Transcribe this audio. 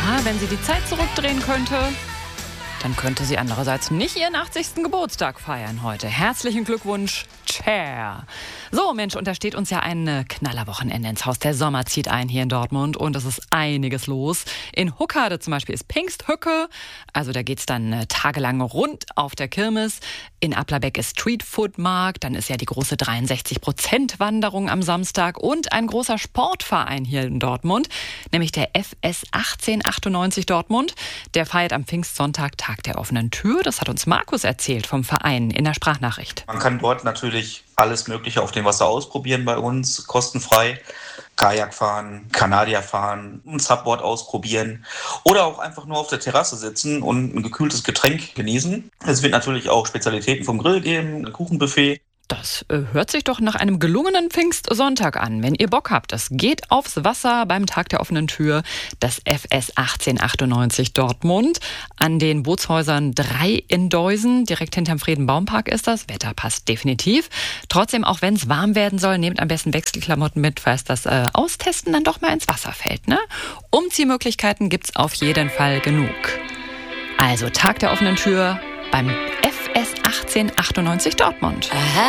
Ja, wenn sie die Zeit zurückdrehen könnte, dann könnte sie andererseits nicht ihren 80. Geburtstag feiern heute. Herzlichen Glückwunsch, Cher. So, Mensch, und da steht uns ja ein Knallerwochenende ins Haus. Der Sommer zieht ein hier in Dortmund und es ist einiges los. In Huckade zum Beispiel ist Pfingsthücke. Also da geht's dann tagelang rund auf der Kirmes. In Applerbeck ist Streetfood-Markt. Dann ist ja die große 63%-Wanderung am Samstag und ein großer Sportverein hier in Dortmund, nämlich der FS 1898 Dortmund. Der feiert am Pfingstsonntag Tag der offenen Tür. Das hat uns Markus erzählt vom Verein in der Sprachnachricht. Man kann dort natürlich alles Mögliche auf dem Wasser ausprobieren bei uns, kostenfrei. Kajak fahren, Kanadier fahren, ein Subboard ausprobieren oder auch einfach nur auf der Terrasse sitzen und ein gekühltes Getränk genießen. Es wird natürlich auch Spezialitäten vom Grill geben, ein Kuchenbuffet. Das hört sich doch nach einem gelungenen Pfingstsonntag an. Wenn ihr Bock habt, es geht aufs Wasser beim Tag der offenen Tür, das FS 1898 Dortmund. An den Bootshäusern 3 in Deusen, direkt hinterm Friedenbaumpark ist das. Wetter passt definitiv. Trotzdem, auch wenn es warm werden soll, nehmt am besten Wechselklamotten mit, falls das Austesten dann doch mal ins Wasser fällt. Ne? Umziehmöglichkeiten gibt's auf jeden Fall genug. Also Tag der offenen Tür beim FS 1898 Dortmund.